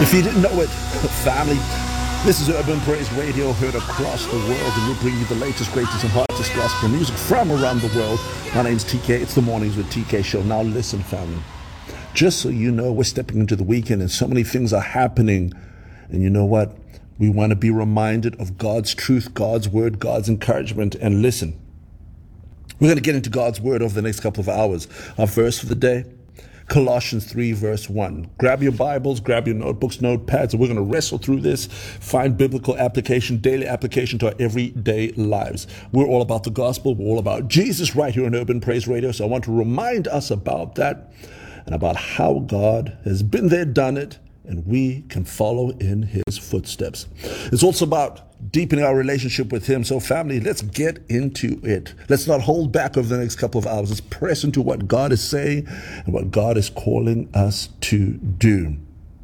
If you didn't know it, family, this is Urban Praise Radio, heard across the world, and we bring you the latest, greatest, and hottest gospel music from around the world. My name's TK. It's the Mornings with TK show. Now listen, family. Just so you know, we're stepping into the weekend, and so many things are happening. And you know what? We want to be reminded of God's truth, God's word, God's encouragement. And listen, we're going to get into God's word over the next couple of hours. Our verse for the day, Colossians 3 verse 1. Grab your Bibles, grab your notebooks, notepads, and we're going to wrestle through this, find biblical application, daily application to our everyday lives. We're all about the gospel. We're all about Jesus right here on Urban Praise Radio. So I want to remind us about that and about how God has been there, done it, and we can follow in his footsteps. It's also about deepening our relationship with him. So family, let's get into it. Let's not hold back over the next couple of hours. Let's press into what God is saying and what God is calling us to do.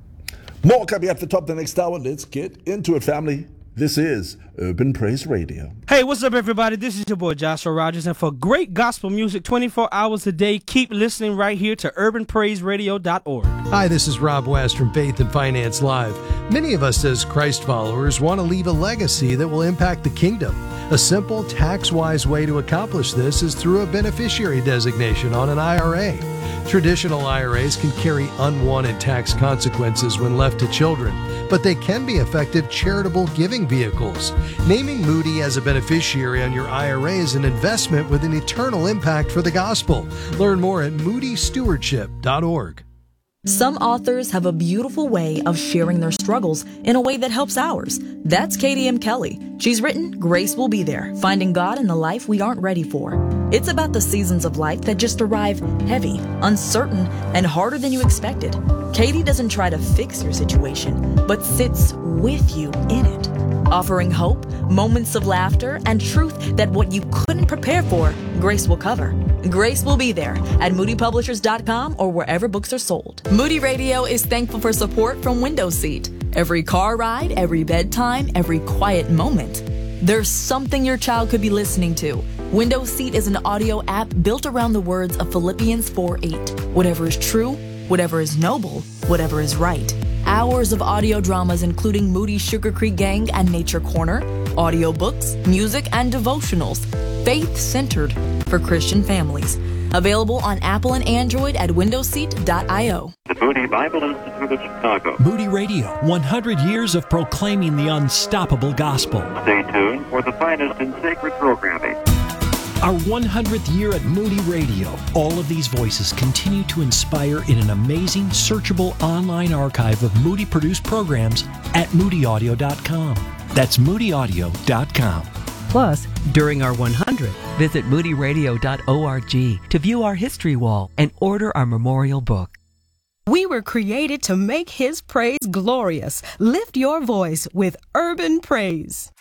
More coming up at the top of the next hour. Let's get into it, family. This is Urban Praise Radio. Hey, what's up, everybody? This is your boy, Joshua Rogers. And for great gospel music 24 hours a day, keep listening right here to urbanpraiseradio.org. Hi, this is Rob West from Faith and Finance Live. Many of us as Christ followers want to leave a legacy that will impact the kingdom. A simple, tax-wise way to accomplish this is through a beneficiary designation on an IRA. Traditional IRAs can carry unwanted tax consequences when left to children, but they can be effective charitable giving vehicles. Naming Moody as a beneficiary on your IRA is an investment with an eternal impact for the gospel. Learn more at moodystewardship.org. Some authors have a beautiful way of sharing their struggles in a way that helps ours. That's Katie M. Kelly. She's written Grace Will Be There, Finding God in the Life We Aren't Ready For. It's about the seasons of life that just arrive heavy, uncertain, and harder than you expected. Katie doesn't try to fix your situation, but sits with you in it, offering hope, moments of laughter, and truth that what you couldn't prepare for, Grace will cover. Grace will be there at moodypublishers.com or wherever books are sold. Moody Radio is thankful for support from Window Seat. Every car ride, every bedtime, every quiet moment, there's something your child could be listening to. Window Seat is an audio app built around the words of Philippians 4:8. Whatever is true, whatever is noble, whatever is right. Hours of audio dramas including Moody's Sugar Creek Gang and Nature Corner, audiobooks, music, and devotionals, faith-centered for Christian families. Available on Apple and Android at windowseat.io. The Moody Bible Institute of Chicago. Moody Radio, 100 years of proclaiming the unstoppable gospel. Stay tuned for the finest in sacred programming. Our 100th year at Moody Radio. All of these voices continue to inspire in an amazing, searchable online archive of Moody-produced programs at moodyaudio.com. That's moodyaudio.com. Plus, during our 100th, visit moodyradio.org to view our history wall and order our memorial book. We were created to make His praise glorious. Lift your voice with Urban Praise.